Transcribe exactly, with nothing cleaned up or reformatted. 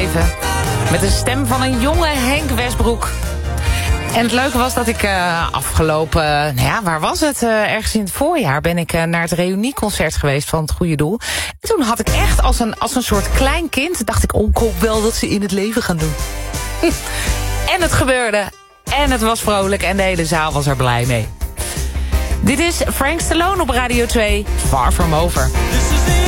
geschreven. Met de stem van een jonge Henk Westbroek. En het leuke was dat ik uh, afgelopen... Uh, nou ja, waar was het? Uh, ergens in het voorjaar ben ik uh, naar het reunieconcert geweest van Het Goede Doel. En toen had ik echt als een, als een soort klein kind... dacht ik, oh, ik hoop wel dat ze in het leven gaan doen. En het gebeurde. En het was vrolijk en de hele zaal was er blij mee. Dit is Frank Stallone op Radio twee. Far From Over.